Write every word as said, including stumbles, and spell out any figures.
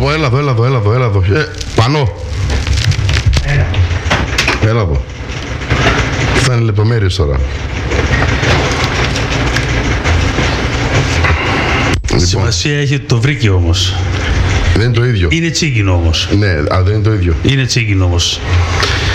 Λοιπόν, έλα εδώ, έλα εδώ, έλα εδώ, έλα εδώ. Ε, Πανώ. Έλα. Έλα εδώ. Θα είναι λεπτομέρειες τώρα. Λοιπόν. Σημασία έχει ότι το βρήκε όμως. Δεν είναι το ίδιο. Είναι τσίγκινο όμως. Ναι, αλλά δεν είναι το ίδιο. Είναι τσίγκινο όμως.